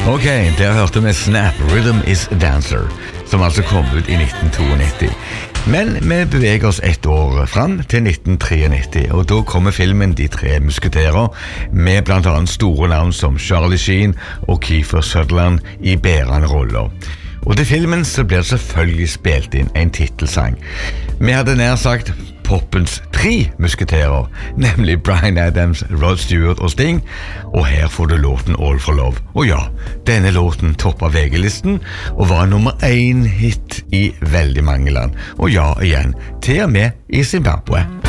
Ok, der hørte vi Snap, Rhythm is a Dancer, som altså kom ut i 1992. Men vi beveger oss ett år fram til 1993, og da kommer filmen De tre musketerer, med blant annet store navn som Charlie Sheen og Kiefer Sutherland i bærende roller. Og til filmen så blir det selvfølgelig spilt inn en titelsang. Vi hadde nær sagt poppens tre musketerer, nemlig Bryan Adams, Rod Stewart og Sting, og her får du låten All for Love. Og ja, denne låten toppet VG-listen og var nummer 1 hit i veldig mange land. Og ja, igjen, til og med i Zimbabwe.